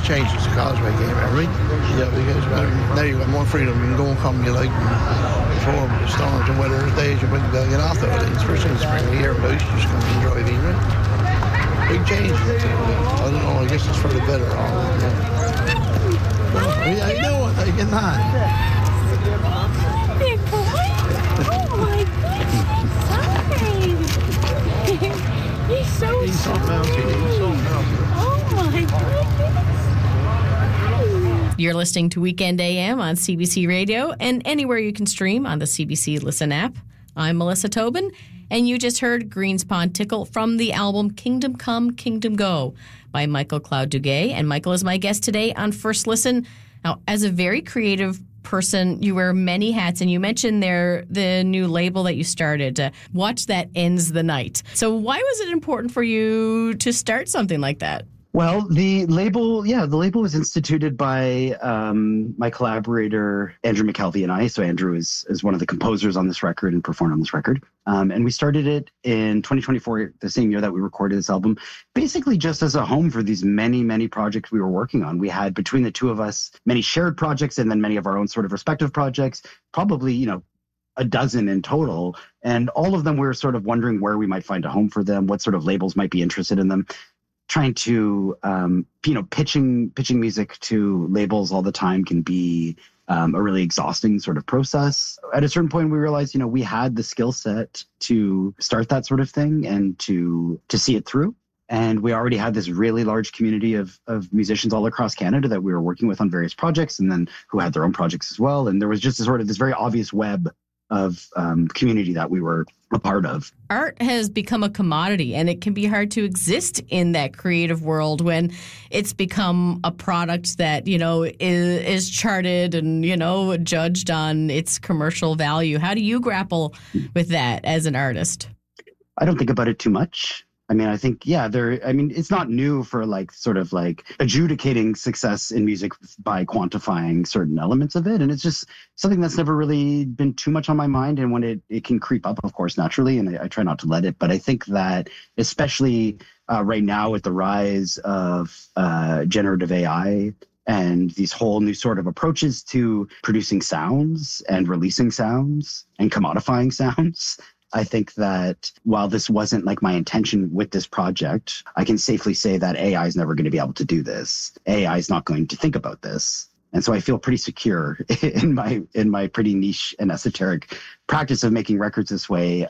changes the Causeway game, right? Yeah, because now you've got more freedom. You can go and come you like. Before with the storms and weather days, you wouldn't be able to get off the road. Especially in the spring of the year, but you just come and drive in, right? Big change. I don't know, I guess it's for the better. Yeah, I know what I can not. Oh my goodness, he's so He's something else. Oh my goodness. You're listening to Weekend AM on CBC Radio and anywhere you can stream on the CBC Listen app. I'm Melissa Tobin, and you just heard Green's Pond Tickle from the album Kingdom Come, Kingdom Go by Michael Cloud Duguay. And Michael is my guest today on First Listen. Now, as a very creative person, you wear many hats, and you mentioned there the new label that you started, Watch That Ends the Night. So why was it important for you to start something like that? Well, the label was instituted by my collaborator, Andrew McKelvey, and I. So Andrew is one of the composers on this record and performed on this record. And we started it in 2024, the same year that we recorded this album, basically just as a home for these many, many projects we were working on. We had, between the two of us, many shared projects and then many of our own sort of respective projects, probably, a dozen in total. And all of them, we were sort of wondering where we might find a home for them, what sort of labels might be interested in them. Trying to, pitching music to labels all the time can be a really exhausting sort of process. At a certain point, we realized, we had the skill set to start that sort of thing and to see it through. And we already had this really large community of musicians all across Canada that we were working with on various projects, and then who had their own projects as well. And there was just this very obvious web of community that we were a part of. Art has become a commodity, and it can be hard to exist in that creative world when it's become a product that, is charted and, judged on its commercial value. How do you grapple with that as an artist? I don't think about it too much. I think, it's not new for adjudicating success in music by quantifying certain elements of it. And it's just something that's never really been too much on my mind. And when it can creep up, of course, naturally, and I try not to let it. But I think that especially right now with the rise of generative AI and these whole new sort of approaches to producing sounds and releasing sounds and commodifying sounds, I think that while this wasn't my intention with this project, I can safely say that AI is never going to be able to do this. AI is not going to think about this. And so I feel pretty secure in my pretty niche and esoteric practice of making records this way,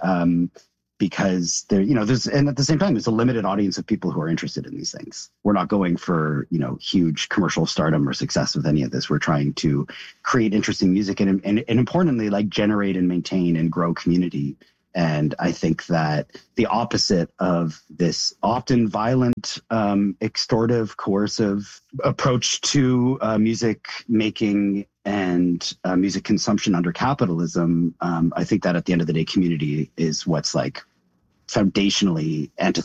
because there's and at the same time, there's a limited audience of people who are interested in these things. We're not going for, huge commercial stardom or success with any of this. We're trying to create interesting music and importantly, generate and maintain and grow community. And I think that the opposite of this often violent, extortive, coercive approach to music making and music consumption under capitalism, I think that at the end of the day, community is what's foundationally